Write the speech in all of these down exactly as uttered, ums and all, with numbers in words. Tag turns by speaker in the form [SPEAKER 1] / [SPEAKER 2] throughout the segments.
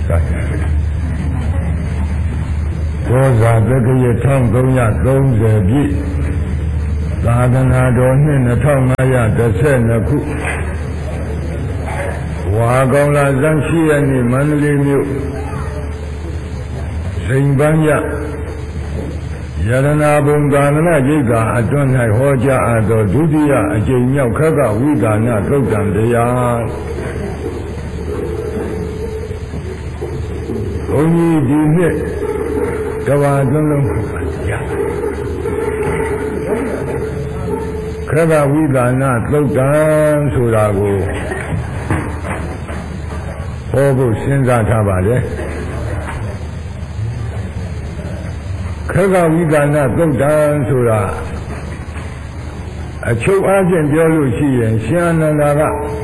[SPEAKER 1] ဘောဇာတက္ကရာတစ်ထောင်သုံးရာသုံးဆယ်ပြည့်သာသနာတော်နှစ်နှစ်ထောင်ငါးရာတစ်ဆယ်နှစ်ခုဝါကောင်လာဇန်ရှိရနေ့မန္တလေးမြို့စိန်ပန်းရယရနာဘုံသာသနာ့ရိပ်သာအတွန်း၌ဟောကြားအပ်သောဒုတိယအကြိမ်မြောက်ခက္ကဝိဒါနသုတ်တံတရားဘုန်းကြီးဒီနှစ်ကဘာတွန်းလုံးရခက္ကဝိဒါနသုတ်တံဆိုတာကိုဟောဖို့စဉ်းစားထားပါလေခက္ကဝိဒါနသုတ်တံဆိုတာအချုပ်အားဖြင့်ပြောလို့ရှိရင်ရှင်အနန္ဒာက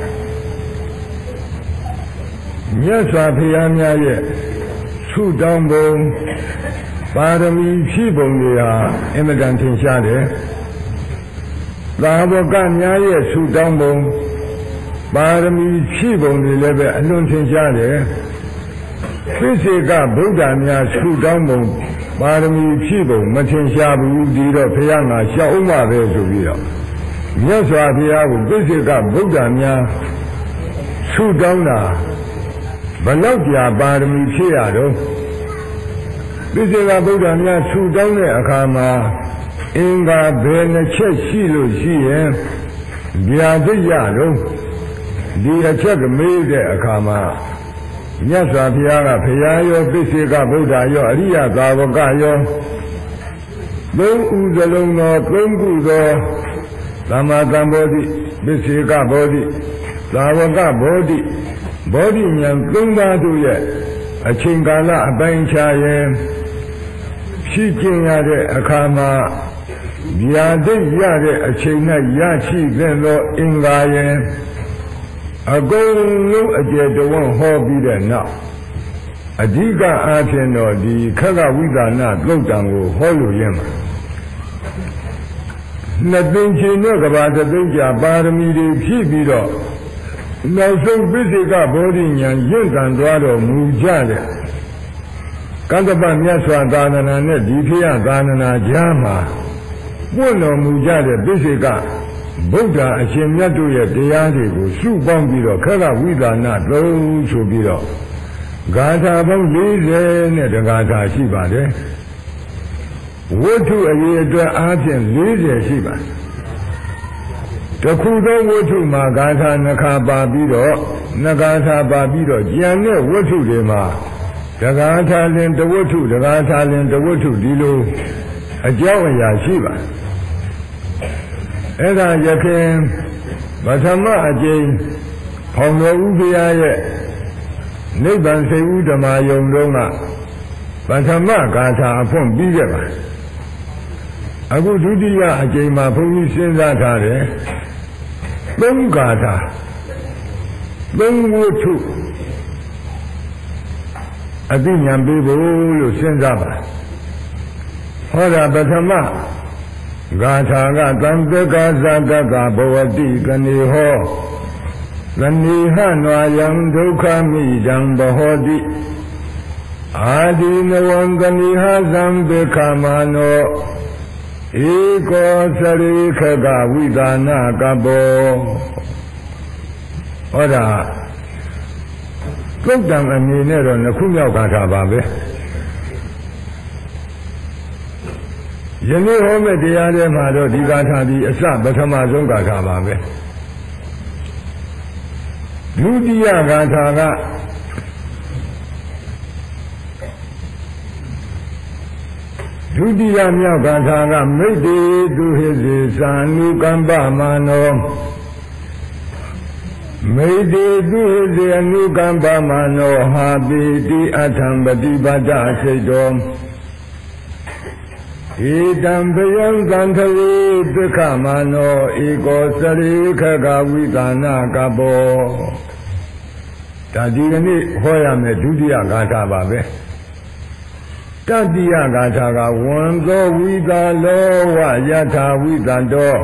[SPEAKER 1] မြတ်စွာဘုရားများရဲ့ဆုတောင်းပုံပါရမီဖြည့်ပုံတွေဟာအင်မတန်ထင်ရှားတယ်။သာဝကများရဲ့ဆုတောင်းပုံပါရမီဖြည့်ပုံတွေလည်းပဲအလွန်ထင်ရှားတယ်။သိစေကဗုဒ္ဓများဆုတောင်းပုံပါရမီဖြည့်ပုံမထင်ရှားဘူးဒီတော့ဘုရားကရှောက်ဥမပဲဆိုပြီးတော့မြတ်စွာဘုရားကိုသိစေကဗုဒ္ဓများဆုတောင်းတာဘလောက်ကြာပါရမီဖြည့်ရတော့သိစေကဗုဒ္ဓများဆုတောင်းတဲ့အခါမှာအင်္ဂါဘယ်နှချက်ရှိလို့ရှိရင်ဗျာဒိတ်ရတော့ဒီအချက်ကမေးတဲ့အခါမှာမြတ်စွာဘုရားကဘုရားရောသိစေကဗုဒ္ဓရောအရိယသာဝကရောသုံးဦးစလုံးသောသုံးခုသောသမ္မာသမ္ဗောဓိသိစေကဘောဓိသာဝကဘောဓိဘောဓိဉာဏ်သုံးပါးတို့ရဲ့အချိန်ကာလအပိုင်းခြားရင်ဖြစ်ကျင်ရတဲ့အခါမှာဗျာဒိတ်ရတဲ့အချိန်၌ရရှိတဲ့သောအင်္ဂါရင်အကုန်လုံးအကျေတဝန်းဟောပြီးတဲ့နောက်အဓိကအားဖြင့်တော့ဒီခက္ကဝိဒါနသုတ်တံကိုဟောလို့ရင်းမှာနှစ်သိန်းချင်းနဲ့ကဘာသသိန်းကြာပါရမီတွေဖြည့်ပြီးတော့နောက်ဆုံးပိစိကဘောဓိဉာဏ်ရင့်ကံသွားတော်မူကြတဲ့ကံတပမြတ်စွာသာသနာနဲ့ဒီဖေယသာသနာကြားမှာပွင့်တော်မူကြတဲ့ပိစိကဗုဒ္ဓအရှင်မြတ်တို့ရဲ့တရားတွေကိုစုပေါင်းပြီးတော့ခက္ကဝိဒါနသုံးဆိုပြီးတော့ဂါထာပေါင်း၄၀နဲ့တဂါထာရှိပါတယ်ဝတ္ထုအရေးအတွက်အားဖြင့်၄၀ရှိပါတယ်တခုသောဝတ္ထုမှာဂါထာနှစ်ခါပါပြီးတော့နှစ်ဂါထာပါပြီးတော့ကျန်တဲ့ဝတ္ထုတွေမှာတဂါထာလင်တဝတ္ထုတဂါထာလင်တဝတ္ထုဒီလိုအကြောင်းအရာရှိပါတယ်အဲ့ဒါယခင်ပထမအကျိန်ဖောင်တော်ဦးဘုရားရဲ့နိဗ္ဗာန်စေဥဓမ္မယုံလုံးကပထမဂါထာအဖွင့်ပြီးခဲ့ပါအခုဒုတိယအကျိန်မှာဘုန်းကြီးစဉ်းစားထားတယ်သုံးဂါထာသုံးဝတ္ထုအသိဉာဏ်ပေးဖို့လို့စဉ်းစားပါဟောတာပထမဂါထာကသံသက္ကသတ္တကဘဝတိကနေဟောသနိဟနွာယံဒုက္ခမိတံဘဟောတိအာဒီနဝံကနိဟသံဒုက္ခမနောဧကောသရိခကဝိဒါနကဘောဟောတာသုတ်တံအနေနဲ့တော့နှစ်ခုမြောက်ဂါထာပါပဲယနေ့ဟောမဲ့တရားထဲမှာတော့ဒီဂါထာဒီအစပထမဆုံးဂါထာပါပဲဒုတိယဂါထာကဒုတိယမြောက်ဂါထာကမိတ်တေသူဟိစေသာနုကမ္ပမာနောမိတ်တေသူဟိစေအနုကမ္ပမာနောဟာပိတိအထံပฏิပတ္တစိတ်တော်ဧတံဘယံသံသဝေဒုက္ခမနောဧကောစရိခကဝိဒါနကဘောဒါဒီကနေ့ဟောရမယ်ဒုတိယဂါထာပါပဲတတိယဂါထာကဝံသောဝိသာလောဝယထာဝိသံတော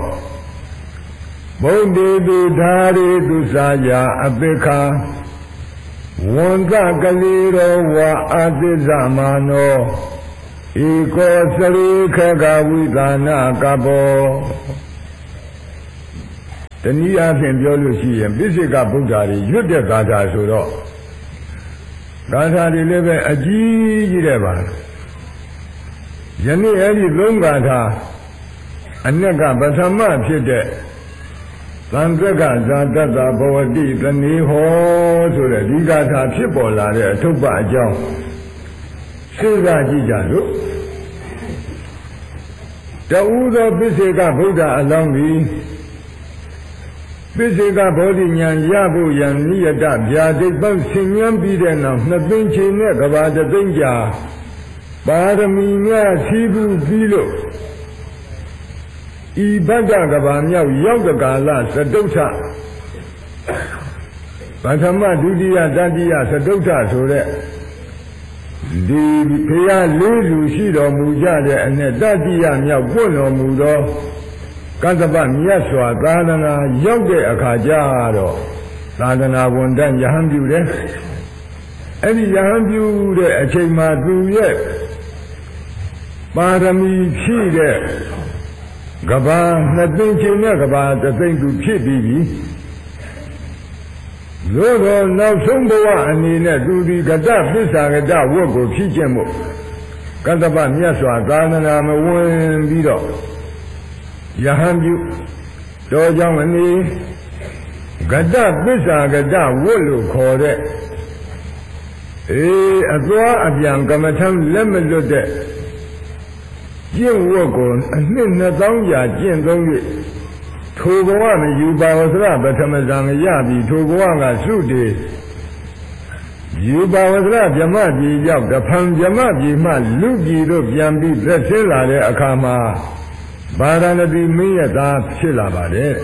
[SPEAKER 1] ဘုဒ္ဓေတုဓာရေတုစာယာအပိခာ Wanda Galiro wa Adizamano Iko Sari Kagawidana Gabo The Nia Biolusi and Bisika Bugari, Yude Gada Suro Gada Leve Aji Jireva Yani Eli Lungata Anega Batama Pide Sandrega Zada Bawadi, the Niho, to the Ligata Chipola, the Tuba Jow. Suga Jijaru. The Uda Bisega Buddha along me. Bisega Bodi Yan Yabu Yan Niada, Yadi Bouncing Yan Bidena, Nabinchi Negava, the Binja. Baramina Sibu Bilo. Ibadagabanya Yoga Gala Sadota Batama Dudia Dadia Sadota so that the Pia Lulu Shido Mujade and the Dadia Yabuno Mudo Kazaban Yaswa Gadana Yoga Akajaro Sadana Wondan Yahambude Any Yahambude Achema do yet Barami Chide Gaba, nothing changed about the thing to keep baby. Loro, now Sumboa and Nina do the Gada, this and that work of Chichemo. Gadaban, Yaswa, Garana, I'm a woman beat Yahambu, Dojam and me. Gada, this and that work called it. Eh, a draw of young Gamatam lemon looked at. 见我过，那那当家见东西，土国王的有把我是那把他们让个亚比土国王个手的，有把我是那边嘛比要的旁边嘛比嘛路比都边比这些来的阿卡嘛，把他那比没有打起来吧的，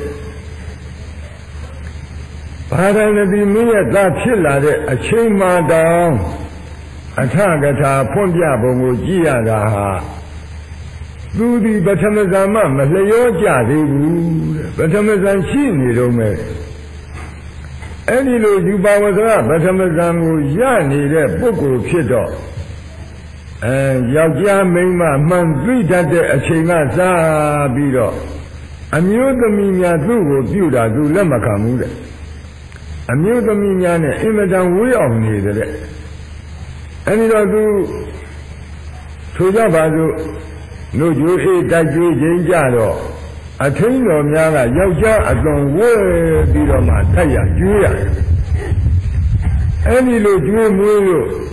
[SPEAKER 1] 把他那比没有打起来的，啊青马当，啊他个他碰边不我记呀的哈。 သူဒီပထမဇာမမလျောကြသေးဘူးတဲ့ပထမဇာရှိနေတော့မယ်အဲ့ဒီလိုယူပါဝဇ္ဇပထမဇာကိုရနေတဲ့ပုဂ္ဂိုလ်ဖြစ်တော့အဲယောက်ျားမိန်းမမှန်သိတတ်တဲ့အချိန်ကစားပြီးတော့အမျိုးသမီးများသူ့ကိုပြုတာသူလက်မခံဘူးတဲ့အမျိုးသမီးများနဲ့အင်မတန်ဝေးအောင်နေတယ်တဲ့အဲ့ဒီတော့သူဆိုကြပါစို့ No, you eat that you jinjaro. A train of Yaga, Yaja, a long way, Bidoma, Taya, Julia. Any look you move.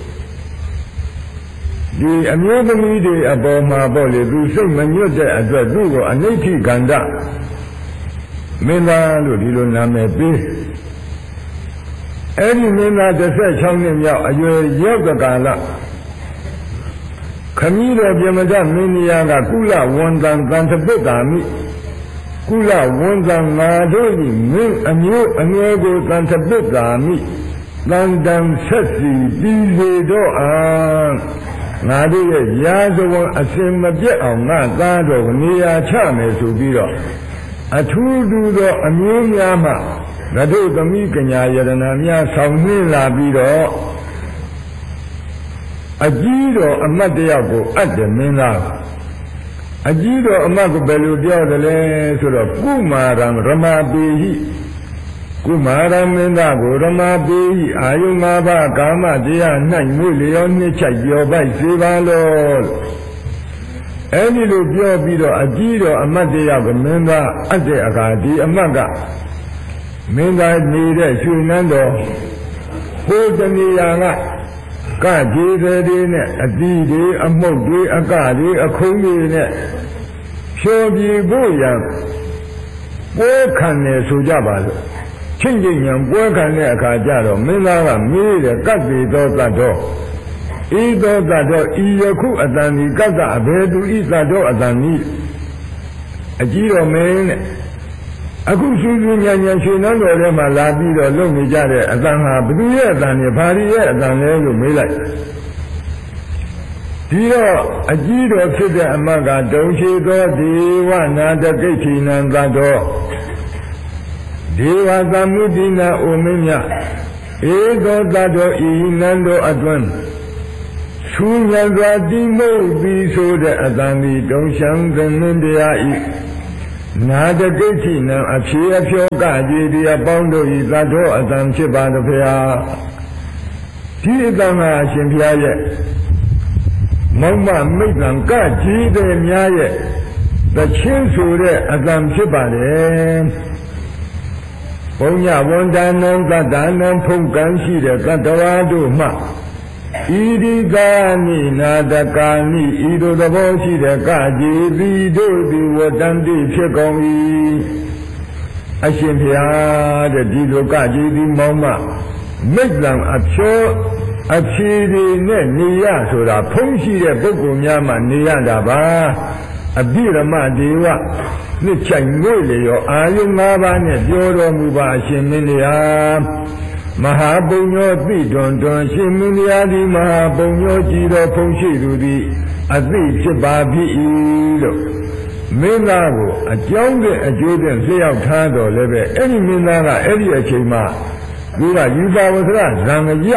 [SPEAKER 1] The American media about my body, do some manuta as a dugo, a native ganda. Mena, Ludo Name be. Any mena the search on him, Yaga Gala. Kamira Yamada Miniaga Kula Wondan Gantabutami Kula Wondan Madoni Min and you and you go Gantabutami London Sessi Bizo and Nadi Yazo Asim Jet of Nagado Nia Chame to Biro. A two do the Amunyama Nado the Mikanya Yadanamia Samila Biro. Ajido Amadiago at the Mina Ajido Amago Beludia the land to the Kumaram Ramabi Kumaram Menago Ramabi Ayumaba Gama Dia nine million Nichayo by Sivalo Any Lubio Bido Ajido Amadiago Menda Ade Agadi Amaga Menda needed Sunando Hold the Nianga Kaji ne a didi, a mogi, a gadi, a kumi ne. Shogi boyan. Workane sujabas. Changing and workane kajaro, Minaga, Mira, Gadi do. Ido Dado, Iyaku Adani, Gaza, Abedu, Isado Adani. A giro man. Aku suju nyanyi sunan oleh malabi dulu menjadi azanha berdua dan hari ya dan lalu melai. Dia ajido kita amaga dosi do dewa nada kecinan do. Dewa zamudina umenya ဧသောတတောဤနန္တောအတွန်းဆူညံစွာတိမုတ်ပြီးဆိုတဲ့အတန်ဒီတုံရှံသမင်းတရားဤနာတကိဋ္ဌိနံအဖြေအဖြောကကြီးတရားပေါင်းတို့ဤသတ္တောအတန်ဖြစ်ပါတော်ဖျားဒီအတန်ကအရှင်ဘုရားရဲ့မောင်မမိတ်တံကကြီးတဲ့များရဲ့သချင်းဆိုတဲ့အတန်ဖြစ်ပါတယ်ဘုံညဝန်တန်နံသတ္တနံဖုန်ကံရှိတဲ့သတ္တဝါတို့မှဣရိကာနိနာတကာနိဤတို့သဘောရှိတဲ့ကကြီးသည်တို့သည်ဝတ္တန်တိဖြစ်ကုန်၏အရှင်ဘုရားတဲ့ဒီလိုကကြီးသည်မောင်မမိတ်တံအဖြောအဖြေတွေနဲ့နေရဆိုတာဖုံးရှိတဲ့ပုဂ္ဂိုလ်များမှနေရတာပါအဘိဓမ္မဒေဝနှစ်ချိုင်ငွေလေရောအာယု၅ပါးနဲ့ပြောတော်မူပါအရှင်မင်းတရားမဟာပုညောသိတွန်တွန်ရှင်မင်းတရားဒီမဟာပုညောကြည်တော်ဖုံးရှိသူသည်အသိဖြစ်ပါပြီလို့မင်းသားကိုအကြောင်းနဲ့အကျိုးနဲ့လျှောက်ထားတော်လည်းပဲအဲ့ဒီမင်းသားကအဲ့ဒီအချိန်မှာသူကယူပါဝသရဇံရ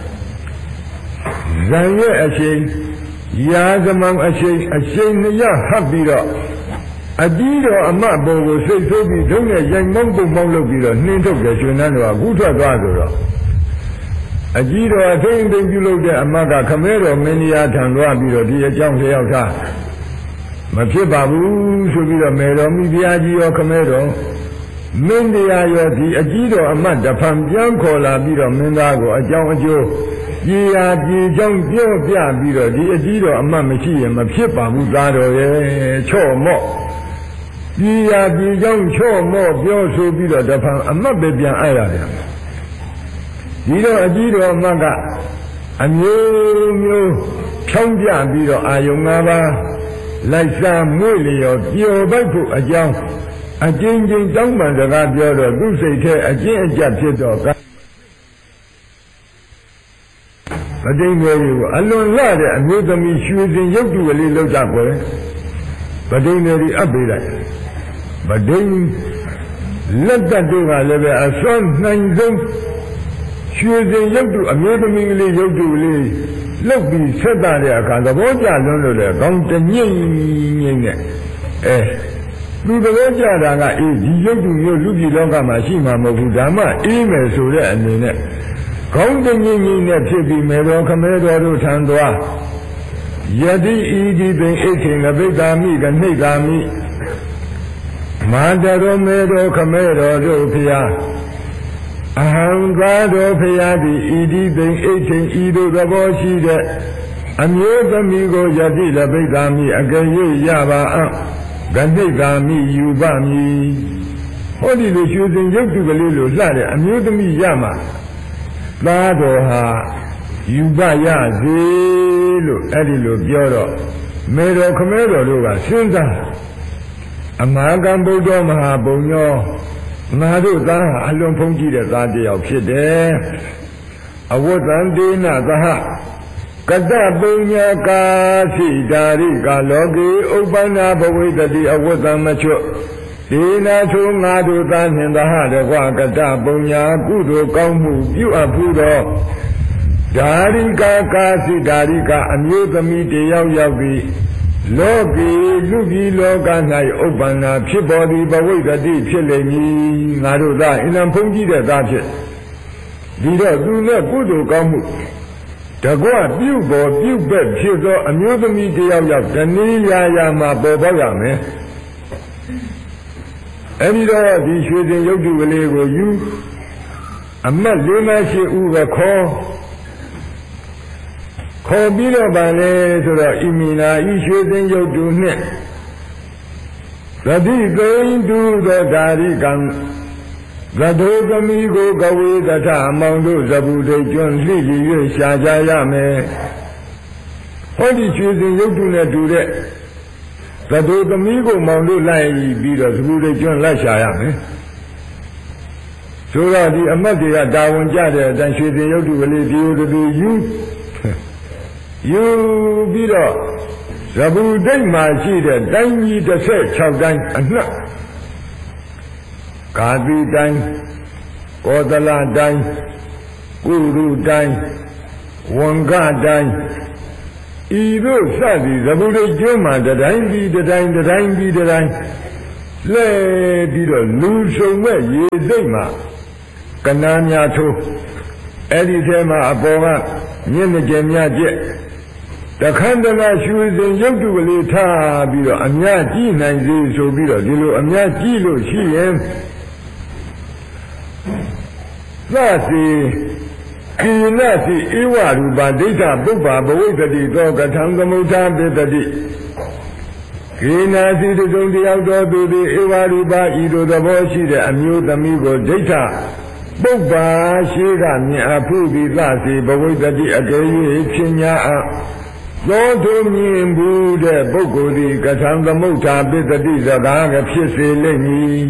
[SPEAKER 1] ဇံရဲ့အချိန်ရာဇမံအချိန်အချိန်နှစ်ရဟပ်ပြီးတော့အကြီးတော်အမတ်ဘုံကိုစိတ်ဆိုးပြီးဒုံနဲ့ရိုင်မောင်းပုံပေါင်းလုပ်ပြီးတော့နှင်းထုတ်တယ်ရှင်နန်းတော်ကကူးထွက်သွားဆိုတော့အကြီးတော်အထိန်သိမ့်ပြုလုပ်တဲ့အမတ်ကခမဲတော်မင်းကြီးထံသွားပြီးတော့ဒီအကြောင်းလျှောက်ထားမဖြစ်ပါဘူးဆိုပြီးတော့မေတော်မိဖုရားကြီးရောခမဲတော်မင်းတရားရောဒီအကြီးတော်အမတ်တဖန်ပြန်ခေါ်လာပြီးတော့မင်းသားကိုအကြောင်းအကျိုးပြေရာပြေကြောင်းပြောပြပြီးတော့ဒီအကြီးတော်အမတ်မရှိရင်မဖြစ်ပါဘူးသားတော်ရဲ့ချော့မော့ပြေရာပြေကြောင်းချော့မော့ပြောဆိုပြီးတော့တဖန်အမတ်ပဲပြန်အပ်ရတယ်ဒီတော့အကြီးတော်အမတ်ကအမျိုးမျိုးဖြောင်းပြပြီးတော့အာယုံ၅ပါးလိုက်စားမွေ့လျော်ပျော်ပိုက်ဖို့အကြောင်းအကျဉ်းချင်းတောင်းပန်စကားပြောတော့သူ့စိတ်ထဲအကျဉ်းအကျပ်ဖြစ်တော့မတိမ်မျိုးကိုအလွန်လှတဲ့အမျိုးသမီးရွှေစင်ရုပ်တုကလေးလောက်တာကိုဗဒိန်တွေအပ်ပေးလိုက်ဗဒိန်လက်တတို့ကလည်းပဲအစွမ်းနိုင်ဆုံးရွှေစင်ရုပ်တုအမျိုးသမီးကလေးရုပ်တုကလေးလောက်ပြီးဆက်တာတဲ့အခါသဘောကျလွန်းလို့လေကောင်းတညိမ့်ငိမ့်နဲ့အဲသူသဘောကျတာကအေးဒီရုပ်တုမျိုးလူပြည်လောကမှာရှိမှာမဟုတ်ဘူးဒါမှအေးမယ်ဆိုတဲ့အနေနဲ့ကောင်းတညိမ့်ငိမ့်နဲ့ဖြစ်ပြီးမေတော်ခမဲတော်တို့ထံသွားယတိဤဒီပင်အိခေငပိတ္တာမိကနှိတ်တာမိမာတရောမေတော်ခမဲတော်တို့ဖျားအဟံသာတော်ဖျားသည်ဤဒီပင်အိခေဤတို့သဘောရှိတဲ့အမျိုးသမီးကိုယတိလပိတ္တာမိအကယ်၍ရပါအံ့ကနှိတ်တာမိယူပါမည်ဟောဒီလိုရွှေစင်ရုပ်တုကလေးလိုလှတဲ့အမျိုးသမီးရမှာသားတော်ဟာယူပရစေလို့အဲ့ဒီလိုပြောတော့မေတော်ခမဲတော်တို့ကစဉ်းစားအမဟာကံဗုဒ္ဓမဟာဘုံညောငါတို့သားဟာအလွန်ဖုံးကြည့်တဲ့သားတစ်ယောက်ဖြစ်တယ်အဝတ္တန်ဒေနသဟကတပုညကာသိဒါရိကလောကေဥပ္ပန္နာဘဝိတတိအဝတ္တမချွတ်ဒေနာထုငါတို့သားနှင့်သဟတကွကတပုညကုသိုလ်ကောင်းမှုပြုအပ်ဖို့တော့ဒါရိကကာသိဒါရိကအမျိုးသမီးတယောက်ယောက်ပြီးလောကီလူကြီးလောက၌ဥပ္ပန္နာဖြစ်ပေါ်သည်ဘဝိတတိဖြစ်လိမ့်မည်ငါတို့သားအင်ံဖုံးကြည့်တဲ့သားဖြစ်ဒီတော့သူနဲ့ကုသိုလ်ကောင်းမှုတကွပြုပေါ်ပြုဘက်ဖြစ်သောအမျိုးသမီးတယောက်ယောက်တနည်းရာရာမှာပေါ်ပေါက်ရမယ်အဲဒီတော့ဒီရွှေစင်ရုပ်တုကလေးကိုယူအမတ်လေးမရှိဦးပဲခေါ်ခေါ်ပြီးတော့ဗာလေဆိုတော့ဣမိနာဤရွှေစင်ရုပ်တုနှင့်သတိသိမ့်တုသောဓာရိကံသဒ္ဓေသမီးကိုကဝေသထအမောင်တို့ဇဗုဒိတ်ကျွန်းလှိကြည့်၍ရှာကြရမယ်ဟောဒီရွှေစင်ရုပ်တုနဲ့တူတဲ့သဒ္ဓေသမီးကိုမောင်တို့လိုက်ပြီးတော့ဇဗုဒိတ်ကျွန်းလိုက်ရှာရမယ်ဆိုတော့ဒီအမတ်တွေကတာဝန်ကြတဲ့အတိုင်းရွှေစင်ရုပ်တုကလေးဒီလိုတူယူယူပြီးတော့ဇဗုဒိတ်မှာရှိတဲ့တိုင်းကြီးတစ်ဆက်၆တိုင်းအနှက်ကာတိတိုင်းကောသလတိုင်းကုရုတိုင်းဝန်ကတိုင်းဤသို့စသည်သဗုဒ္ဓကျွန်းမှာတတိုင်းပြီးတတိုင်းတတိုင်းပြီးတတိုင်းလဲပြီးတော့လူဆုံမဲ့ရေစိတ်မှာကနာများထိုးအဲ့ဒီထဲမှာအပေါ်ကမြင့်ကြယ်များကျက်တခန္ဓနာရွှေစင်ရုပ်တုကလေးထားပြီးတော့အများကြည့်နိုင်စေဆိုပြီးတော့ဒီလိုအများကြည့်လို့ရှိရင်သစီကိနစီဧဝရူပဒိဋ္ဌပုပ္ပါဘဝိတ္တိသောကထံသမုဋ္ဌာပိတတိကိနာစီတုံတယောက်တော်သူသည်ဧဝရူပဤသို့သဘောရှိတဲ့အမျိုးသမီးကိုဒိဋ္ဌပုပ္ပါရှိကမြင်အပ်ဖို့သည်သစီဘဝိတ္တိအကယ်၍ဖြစ်냐အသောသူမြင်ဘူးတဲ့ပုဂ္ဂိုလ်သည်ကထံသမုဋ္ဌာပိတတိစကားကဖြစ်စေလိမ့်မည်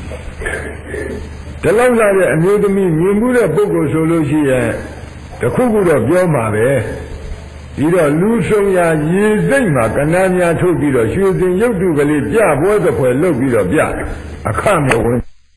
[SPEAKER 1] တလောက်လာတဲ့အမျိုးသမီးမြင်မှုတဲ့ပုဂ္ဂိုလ်ဆိုလို့ရှိရင်တခုခုတော့ပြောမှာပဲပြီးတော့လူဆုံရာရေစိတ်မှာကဏ္ဍများထုတ်ပြီးတော့ရွှေစင်ရုပ်တုကလေးပြပွဲသဖွယ်လုပ်ပြီးတော့ပြအခမဲ့ဝင်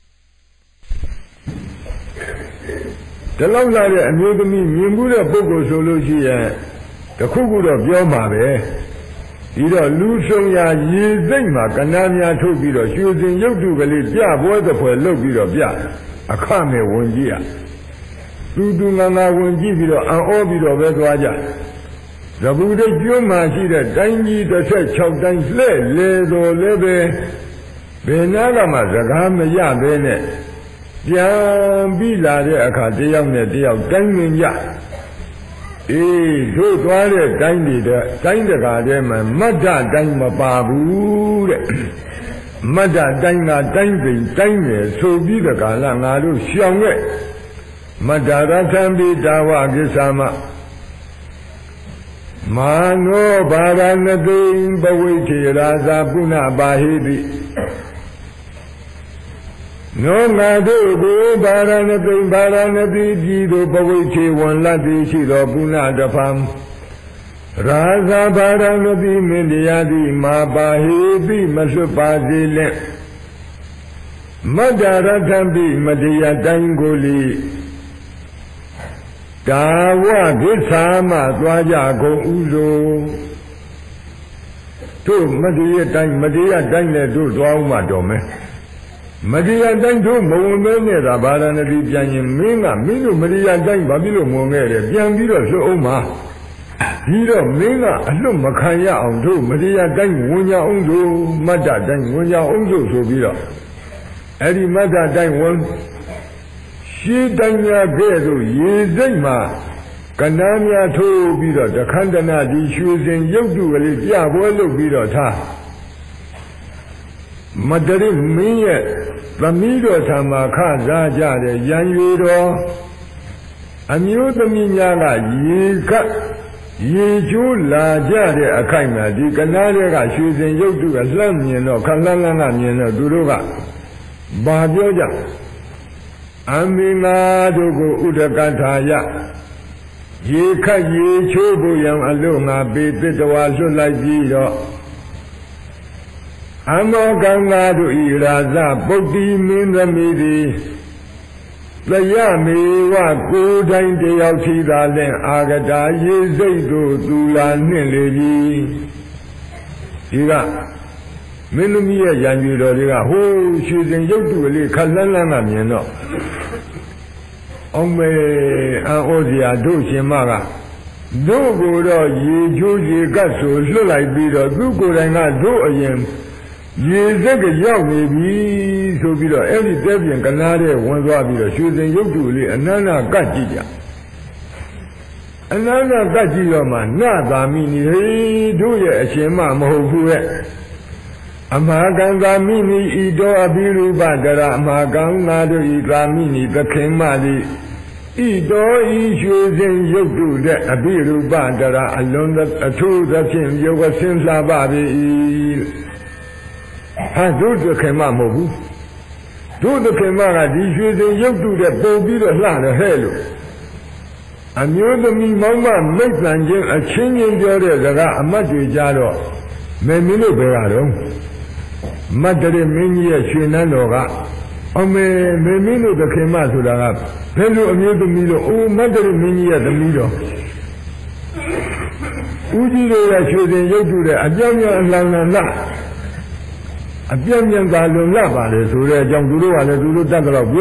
[SPEAKER 1] တလောက်လာတဲ့အမျိုးသမီးမြင်မှုတဲ့ပုဂ္ဂိုလ်ဆိုလို့ရှိရင်တခုခုတော့ပြောမှာပဲဒီတော့လူဆုံရာရေစိတ်မှာကဏ္ဍများထုတ်ပြီးတော့ရွှေစင်ရုပ်တုကလေးပြပွဲသဖွယ်လုပ်ပြီးတော့ပြအခမဲ့ဝင်ကြည့်ရတူတူငါငါဝင်ကြည့်ပြီးတော့အံ့ဩပြီးတော့ပဲသွားကြသဗ္ဗုဒ္ဓကျွန်းမှာရှိတဲ့တိုင်းကြီးတစ်ဆက်၆တိုင်းလှဲ့လေတော်လည်းပဲဘယ်နာကမှစကားမရဘဲနဲ့ပြန်ပြီးလာတဲ့အခါတယောက်နဲ့တယောက်တိုင်းဝင်ကြအေးတို့သွားတဲ့တိုင်းတွေတဲ့တိုင်းတကာထဲမှာမတ္တတိုင်းမပါဘူးတဲ့မတ္တတိုင်းကတိုင်းစိန်တိုင်းရယ်ဆိုပြီးတကာလငါတို့ရှောင်ခဲ့မတ္တရသံပိတာဝကိစ္စမမာနောဘာရဏတိဘဝိခေရာဇာပုဏ္ဏပါဟိတိနောငါတို့ကိုဘာရဏတိဘာရဏတိပြည်သို့ဘဝိခေဝန်လတ်တိရှိသောပုဏ္ဏတဖံရာဇာဘာရဏတိမင်းတရားတိမာပါဟိတိမလွတ်ပါစေလင့်မတ္တရထံပိမတရားတိုင်းကိုလေဒါဝကိစ္ဆာမသွားကြကုန်ဥသောတို့မတရားတိုင်းမတရားတိုင်းနဲ့တို့သွားအောင်မှတော်မယ်မတရားတိုင်းတို့မဝင်မဲနဲ့သာဗာရဏသီပြန်ရင်မင်းကမင်းတို့မတရားတိုင်းဘာဖြစ်လို့မဝင်ခဲ့လဲပြန်ပြီးတော့လွတ်အောင်ပါပြီးတော့မင်းကအလွတ်မခံရအောင်တို့မတရားတိုင်းဝင်ကြအောင်တို့မတ္တတိုင်းဝင်ကြအောင်တို့ဆိုပြီးတော့အဲ့ဒီမတ္တတိုင်းဝင်ရှင်းတိုင်းများကဲ့သို့ရေစိတ်မှာကဏ္ဍများထိုးပြီးတော့တခန္ဓနာဒီရွှေစင်ရုပ်တုကလေးပြပွဲလုပ်ပြီးတော့ထားမတရိမင်းရဲ့သမီးတော်ထံမှာခစားကြတဲ့ရန်ရွေတော်အမျိုးသမီးများကရေကပ်ရေချိုးလာကြတဲ့အခိုက်မှာဒီကဏ္ဍတွေကရွှေစင်ရုပ်တုကလှမ်းမြင်တော့ခလှမ်းလှမ်းကမြင်တော့သူတို့ကဘာပြောကြအမိငါတို့ကိုဥဒကထာယရေခတ်ရေချိုးဖို့ရန်အလို့ငါပေတ္တဝါလွတ်လိုက်ပြီးတော့အမောကံငါတို့ဤရာဇပုတ္တိမင်းသမီးသည်သယမေဝကိုယ်တိုင်တယောက်ထိသာလင်အာဂတာရေစိတ်တို့သူလာနှင့်လေပြီဒီကမင်းသမီးရဲ့ရံကြွေတော်တွေကဟိုးရွှေစင်ရုပ်တုကလေးခက်လန်းလန်းကမြင်တော့အောင်မေအံ့ဩစရာတို့ရှင်မကတို့ကိုတော့ရေချိုးရေကတ်ဆိုလွတ်လိုက်ပြီးတော့သူကိုယ်တိုင်ကတို့အရင်ရေစက်ကရောက်နေပြီဆိုပြီးတော့အဲ့ဒီတဲပြင်ကနားတဲ့ဝင်သွားပြီးတော့ရွှေစင်ရုပ်တုလေးအနန္တကတ်ကြည့်ကြအနန္တကတ်ကြည့်တော့မှနသာမိနေတို့ရဲ့အရှင်မမဟုတ်ဘူးရဲ့အမဟာကံသာမိနိဤတောအဘိရူပတရအမဟာကံငါတို့ဤသာမိနိသခင်မသည်ဤတောဤရွှေစင်ရုပ်တုတဲ့အဘိရူပတရအလွန်အထူးသဖြင့်ယောဂဆင်းလှပါပြီဟာတို့သခင်မမဟုတ်ဘူးတို့သခင်မကဒီရွှေစင်ရုပ်တုတဲ့ပုံပြီးတော့လှတယ်ဟဲ့လို့အမျိုးသမီးမောင်မမိတ်ဆန်ချင်းအချင်းချင်းပြောတဲ့စကားအမတ်တွေကြတော့မင်းမင်းတို့ဘယ်ကတော့မတ္တရမင်းကြီးရဲ့ရွှေနန်းတော်ကအမေမေမင်းတို့သခင်မဆိုတာကဘယ်လိုအမျိုးသမီးလို့အိုးမတ်တရမင်းကြီးရဲ့သမီးတော်ဦးကြီးတို့ရဲ့ရွှေတင်ရုပ်တုတဲ့အပြောင်းပြောင်းအလောင်းလောင်းလအပြောင်းပြန်သာလုံလပါလေဆိုတဲ့အကြောင်းသူတို့ကလည်းသူတို့တတ်တော့